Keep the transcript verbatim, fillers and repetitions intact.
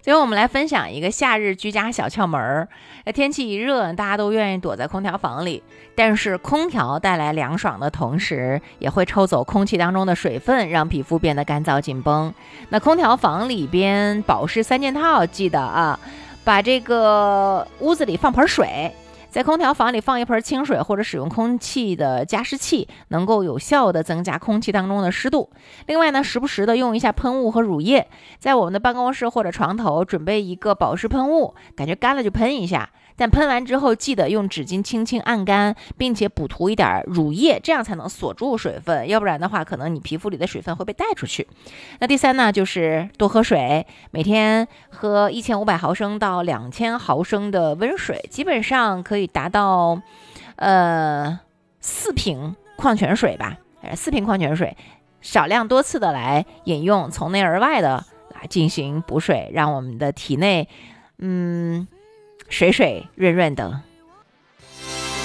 最后我们来分享一个夏日居家小窍门儿。天气一热，大家都愿意躲在空调房里，但是空调带来凉爽的同时，也会抽走空气当中的水分，让皮肤变得干燥紧绷。那空调房里边保湿三件套，记得啊，把这个屋子里放盆水，在空调房里放一盆清水，或者使用空气的加湿器，能够有效的增加空气当中的湿度。另外呢，时不时的用一下喷雾和乳液，在我们的办公室或者床头准备一个保湿喷雾，感觉干了就喷一下，但喷完之后记得用纸巾轻轻按干，并且补涂一点乳液，这样才能锁住水分，要不然的话可能你皮肤里的水分会被带出去。那第三呢，就是多喝水，每天喝一千五百毫升到两千毫升的温水，基本上可以达到呃四瓶矿泉水吧，四瓶矿泉水，少量多次的来饮用，从内而外的来进行补水，让我们的体内嗯水水润润的。